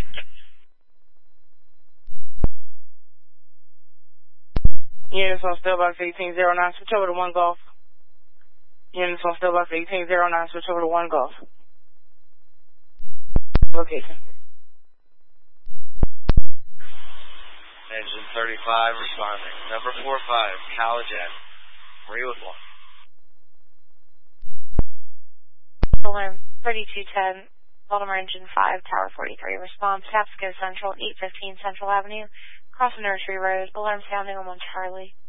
Units on Stillbox 1809, switch over to 1 Golf. Units on Stillbox 1809, switch over to 1 Golf. Location. Engine 35 responding. Number 45, College Ave. 3 with 1. Alarm 3210, Baltimore Engine 5, Tower 43. Response, Tapsco Central, 815 Central Avenue, crossing Nursery Road. Alarm sounding on 1 Charlie.